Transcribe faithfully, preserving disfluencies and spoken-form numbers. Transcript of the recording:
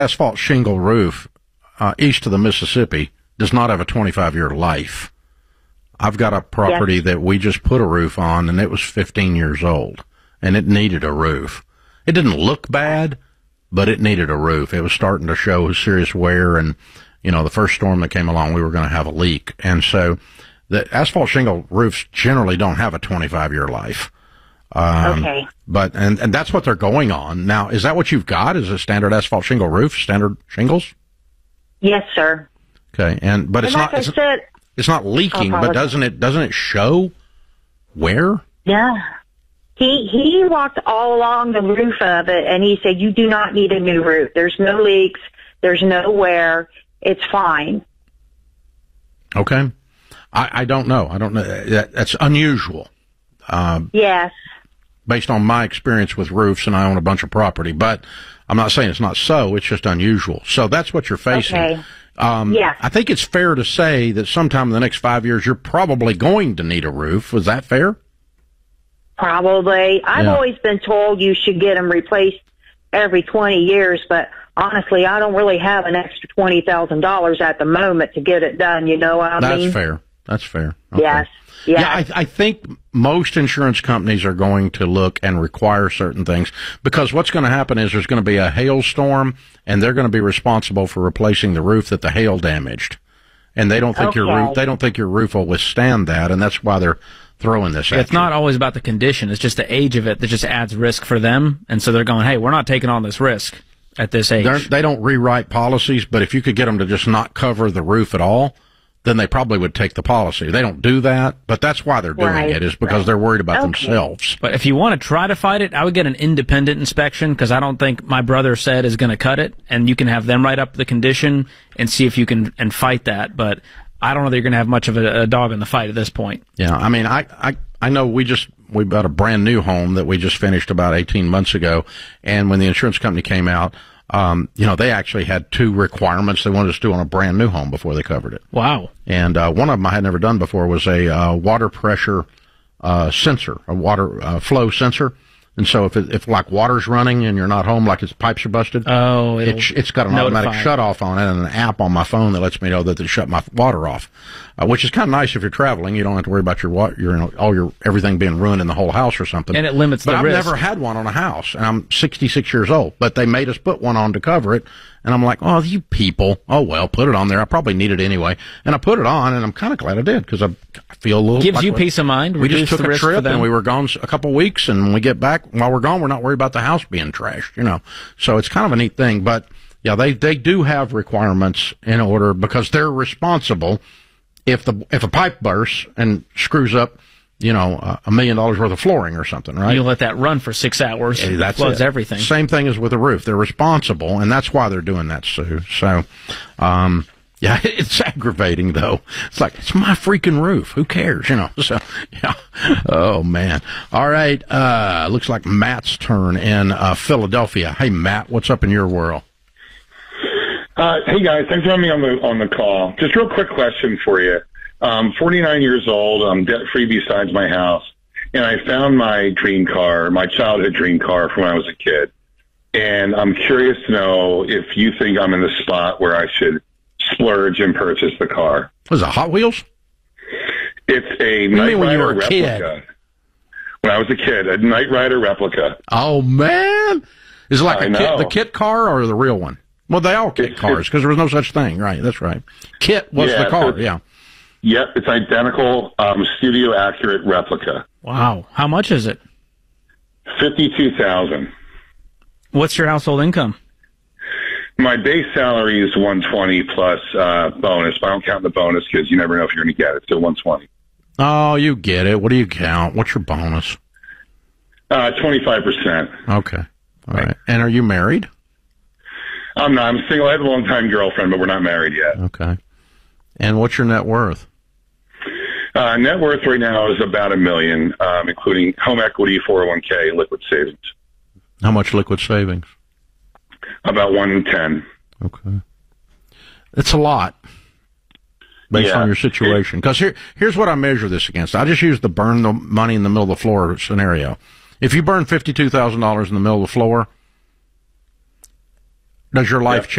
asphalt shingle roof uh, east of the Mississippi does not have a twenty-five year life. I've got a property yes. that we just put a roof on, and it was fifteen years old, and it needed a roof. It didn't look bad, but it needed a roof. It was starting to show serious wear, and, you know, the first storm that came along, we were going to have a leak. And so the asphalt shingle roofs generally don't have a twenty-five year life. Um, okay. But, and, and that's what they're going on. Now, is that what you've got? Is it standard asphalt shingle roof, standard shingles? Yes, sir. Okay. And, but it's and like not, it's, said, it's not leaking, but doesn't it, doesn't it show wear? Yeah. He, he walked all along the roof of it, and he said, you do not need a new roof. There's no leaks. There's no wear. It's fine. Okay. I, I don't know. I don't know. That, that's unusual. Um, yes. Based on my experience with roofs, and I own a bunch of property, but I'm not saying it's not so. It's just unusual. So that's what you're facing. Okay. Um, yes. I think it's fair to say that sometime in the next five years, you're probably going to need a roof. Was that fair? Probably. I've yeah. always been told you should get them replaced every twenty years, but honestly, I don't really have an extra twenty thousand dollars at the moment to get it done. You know what I That's mean? That's fair. That's fair. Okay. Yes. Yes. Yeah, I, I think most insurance companies are going to look and require certain things, because what's going to happen is there's going to be a hailstorm, and they're going to be responsible for replacing the roof that the hail damaged, and they don't think okay. your roof they don't think your roof will withstand that, and that's why they're throwing this at It's you. not always about the condition. It's just the age of it that just adds risk for them, and so they're going, hey, we're not taking on this risk at this age. They're, they don't rewrite policies, but if you could get them to just not cover the roof at all, then they probably would take the policy. They don't do that, but that's why they're doing right. it, is because right. they're worried about okay. themselves. But if you want to try to fight it, I would get an independent inspection, because I don't think my brother said is going to cut it, and you can have them write up the condition and see if you can and fight that. But I don't know that you're going to have much of a, a dog in the fight at this point. Yeah, I mean, I, I, I know we just, we bought a brand new home that we just finished about eighteen months ago, and when the insurance company came out, Um, you know, they actually had two requirements they wanted us to do on a brand new home before they covered it. Wow. And uh, one of them I had never done before was a uh, water pressure uh, sensor, a water uh, flow sensor. And so if, it, if like water's running and you're not home, like its pipes are busted, oh, it's, it's got an notify. automatic shut off on it and an app on my phone that lets me know that they shut my water off, uh, which is kind of nice if you're traveling. You don't have to worry about your water, your, you know, all your everything being ruined in the whole house or something. And it limits but the I've risk. never had one on a house, and I'm sixty-six years old. But they made us put one on to cover it, and I'm like, oh, you people. Oh well, put it on there. I probably need it anyway, and I put it on, and I'm kind of glad I did, because I, I feel a little. Gives like you peace of mind. We just took the a risk trip, for them. and we were gone a couple of weeks, and when we get back, while we're gone, we're not worried about the house being trashed, you know. So it's kind of a neat thing, but yeah, they they do have requirements in order, because they're responsible if the if a pipe bursts and screws up, you know, uh, a million dollars worth of flooring or something, right? You let that run for six hours. Yeah, that's floods it. everything. Same thing as with a roof. They're responsible, and that's why they're doing that, Sue. So, um, yeah, it's aggravating, though. It's like, it's my freaking roof. Who cares, you know? So, yeah. Oh, man. All right. Uh, looks like Matt's turn in uh, Philadelphia. Hey, Matt, what's up in your world? Uh, hey, guys. Thanks for having me on the on the call. Just real quick question for you. Um, forty-nine years old. I'm debt-free besides my house. And I found my dream car, my childhood dream car from when I was a kid. And I'm curious to know if you think I'm in the spot where I should splurge and purchase the car. Was it Hot Wheels? It's a What do you Knight mean when you Rider were a replica. kid? When I was a kid, a Knight Rider replica. Oh, man. Is it like I a kit, know. the kit car or the real one? Well, they all kit It's- cars, because there was no such thing. Right, that's right. Kit was Yeah, the car, so- yeah. Yep, it's identical, um, studio accurate replica. Wow. How much is it? Fifty-two thousand. What's your household income? My base salary is one twenty plus uh, bonus. But I don't count the bonus because you never know if you're going to get it. So one twenty. Oh, you get it. What do you count? What's your bonus? Uh, twenty-five percent. Okay. All right. And are you married? I'm not. I'm single. I have a long-time girlfriend, but we're not married yet. Okay. And what's your net worth? Uh, net worth right now is about a million, um, including home equity, four oh one k, liquid savings. How much liquid savings? About one ten. Okay. It's a lot based Yeah. on your situation. Because here, here's what I measure this against. I just use the burn the money in the middle of the floor scenario. If you burn fifty-two thousand dollars in the middle of the floor, Does your life Yep. change?